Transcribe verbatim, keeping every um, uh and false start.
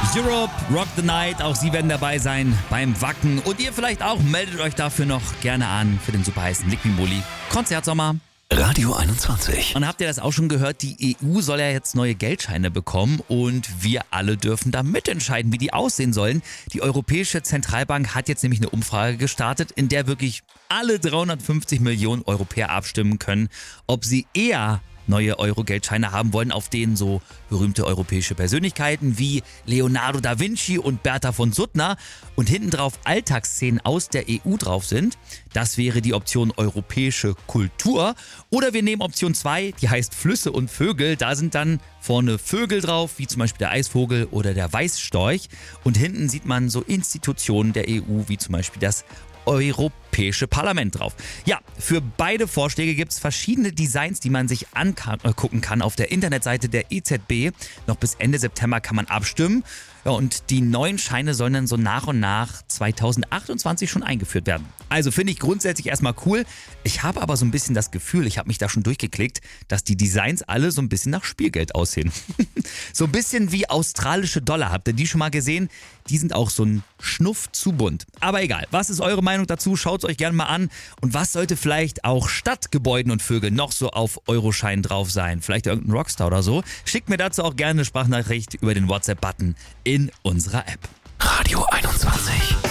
Europe, Rock the Night, auch Sie werden dabei sein beim Wacken. Und ihr vielleicht auch, meldet euch dafür noch gerne an für den super heißen Liqui-Moly Konzertsommer. Radio einundzwanzig. Und habt ihr das auch schon gehört? Die E U soll ja jetzt neue Geldscheine bekommen und wir alle dürfen da mitentscheiden, wie die aussehen sollen. Die Europäische Zentralbank hat jetzt nämlich eine Umfrage gestartet, in der wirklich alle dreihundertfünfzig Millionen Europäer abstimmen können, ob sie eher neue Euro-Geldscheine haben wollen, auf denen so berühmte europäische Persönlichkeiten wie Leonardo da Vinci und Bertha von Suttner und hinten drauf Alltagsszenen aus der E U drauf sind. Das wäre die Option europäische Kultur. Oder wir nehmen Option zwei, die heißt Flüsse und Vögel. Da sind dann vorne Vögel drauf, wie zum Beispiel der Eisvogel oder der Weißstorch. Und hinten sieht man so Institutionen der E U, wie zum Beispiel das Europäische Parlament drauf. Ja, für beide Vorschläge gibt es verschiedene Designs, die man sich angucken kann auf der Internetseite der E Z B. Noch bis Ende September kann man abstimmen. Ja, und die neuen Scheine sollen dann so nach und nach zweitausendachtundzwanzig schon eingeführt werden. Also finde ich grundsätzlich erstmal cool. Ich habe aber so ein bisschen das Gefühl, ich habe mich da schon durchgeklickt, dass die Designs alle so ein bisschen nach Spielgeld aussehen. So ein bisschen wie australische Dollar. Habt ihr die schon mal gesehen? Die sind auch so ein Schnuff zu bunt. Aber egal, was ist eure Meinung dazu? Schaut es euch gerne mal an. Und was sollte vielleicht auch statt Gebäuden und Vögeln noch so auf Euroschein drauf sein? Vielleicht irgendein Rockstar oder so? Schickt mir dazu auch gerne eine Sprachnachricht über den WhatsApp-Button in unserer App. Radio einundzwanzig.